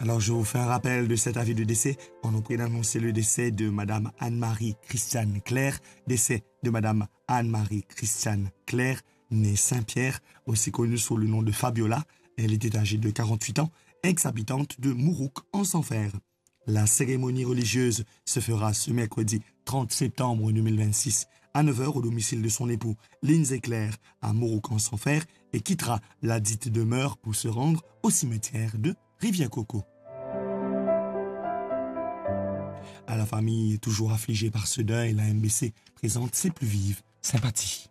Alors, je vous fais un rappel de cet avis de décès. On nous prie d'annoncer le décès de Madame Anne-Marie Christiane Claire, décès de Madame Anne-Marie Christiane Claire, née Saint-Pierre, aussi connue sous le nom de Fabiola. Elle était âgée de 48 ans, ex-habitante de Mourouk en Sanfer. La cérémonie religieuse se fera ce mercredi 30 septembre 2026 à 9 h au domicile de son époux Lindsay Claire à Mourouk en Sanfer et quittera la dite demeure pour se rendre au cimetière de Rivière-Coco. À la famille toujours affligée par ce deuil, la MBC présente ses plus vives sympathies.